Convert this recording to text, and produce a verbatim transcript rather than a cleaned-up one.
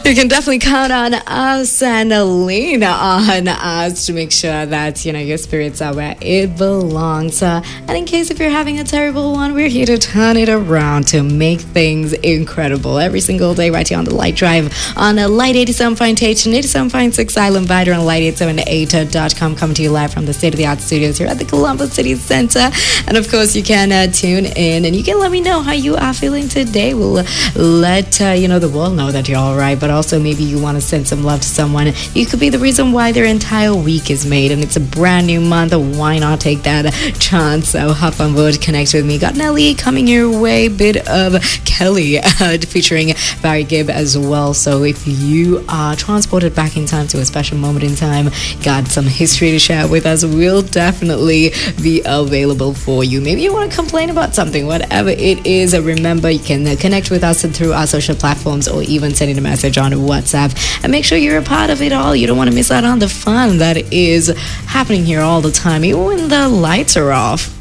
You can definitely count on us and lean on us to make sure that, you know, your spirits are where it belongs. Uh, and in case if you're having a terrible one, we're here to turn it around to make things incredible every single day right here on the Light Drive on uh, Light eighty-seven point eight and eighty-seven point six Island Vider on light eight seven eight dot com, coming to you live from the state-of-the-art studios here at the Columbus City Center. And of course, you can uh, tune in and you can let me know how you are feeling today. We'll uh, let, uh, you know, the world know that you're all right, but also maybe you want to send some love to someone. You could be the reason why their entire week is made, and it's a brand new month. Why not take that chance? So hop on board, connect with me. Got Nelly coming your way, bit of Kelly uh, featuring Barry Gibb as well. So if you are transported back in time to a special moment in time, got some history to share with us, we'll definitely be available for you. Maybe you want to complain about something, whatever it is. Remember, you can uh, connect with us through our social platforms or even send in a message on WhatsApp, and make sure you're a part of it all. You don't want to miss out on the fun that is happening here all the time, even when the lights are off.